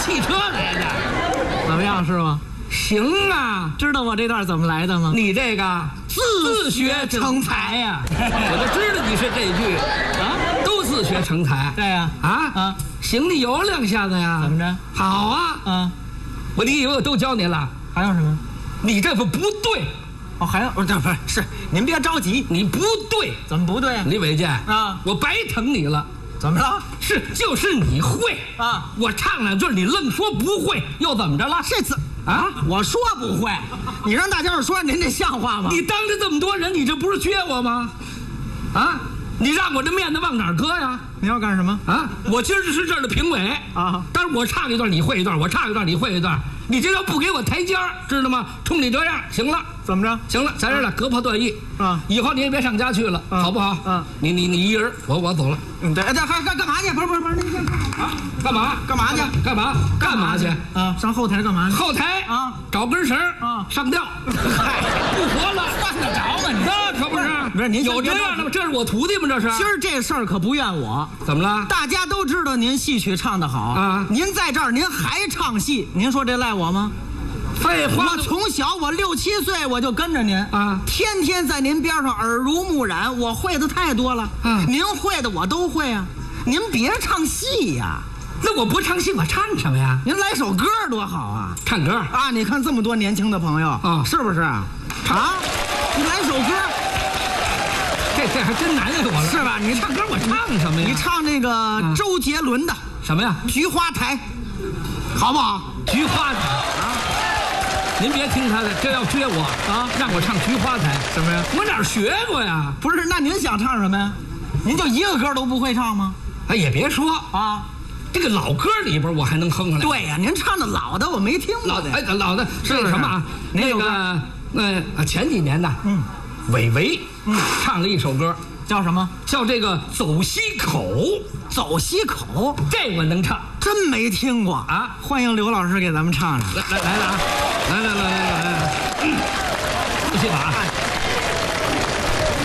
汽车来的， 怎么样，师傅？ 行啊！ 知道我这段怎么来的吗？ 你这个自学成才呀、我就知道你是这句啊，都自学成才。 对呀、 啊，行，你有两下子呀？ 怎么着？ 好啊，你以为我都教你了？ 还有什么？ 你这不对。 哦，还有不是？您别着急， 你不对。 怎么不对啊？ 李伟健啊， 我白疼你了。 怎么了？ 就是你会啊！ 我唱两句，你愣说不会，又怎么着了？ 这次啊，我说不会，你让大家伙说，您这像话吗？ 你当着这么多人，你这不是撅我吗？啊！你让我这面子往哪儿搁呀？ 你要干什么啊？我今儿是这儿的评委啊， 但是我唱一段你会一段，我唱一段你会一段，你这要不给我台阶儿，知道吗？冲你这样，行了。 怎么着？ 行了，在这儿了，割破断义啊！ 以后你也别上家去了，好不好？你一人，我走了。 对，还干嘛去？不是，您先啊，干嘛去？干嘛去？ 啊，上后台干嘛去？ 后台啊， 找根绳啊， 上吊，不活了， 犯得着吗？ 那可不是， 不是您有这样的吗？这是我徒弟吗？这是。 今儿这事儿可不怨我， 怎么了？ 大家都知道您戏曲唱得好啊， 您在这儿您还唱戏，您说这赖我吗？ 废话， 我从小我6、7岁我就跟着您啊， 天天在您边上耳濡目染，我会的太多了。您会的我都会啊，您别唱戏呀。 那我不唱戏，我唱什么呀？ 您来首歌多好啊！ 唱歌啊！你看这么多年轻的朋友啊， 是不是啊？啊，你来首歌， 这还真难为我了， 是吧？你唱歌我唱什么呀？ 你唱那个周杰伦的什么呀？ 菊花台，好不好？ 菊花台啊！您别听他的，这要撅我啊，让我唱菊花台什么呀？我哪儿学过呀？ 不是，那您想唱什么呀？您就一个歌都不会唱吗？ 哎，也别说啊， 这个老歌里边我还能哼上来。 对呀，您唱的老的我没听过的。 老的是那什么啊？那个前几年的，韦唯唱了一首歌， 叫什么？叫这个走西口。 走西口， 这我能唱， 真没听过啊！欢迎刘老师给咱们唱唱。 来了啊！来，不信吧？